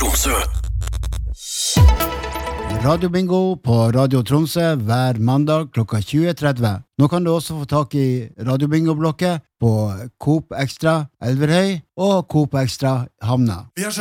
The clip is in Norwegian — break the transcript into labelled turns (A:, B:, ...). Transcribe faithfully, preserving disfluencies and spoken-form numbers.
A: Tromsø.
B: Radio Bingo på Radio Tromsø hver mandag klokka tjue tretti. Nå kan du også få tak i Radio Bingo-blokket på Coop Extra Elverhøy og Coop Extra Hamna.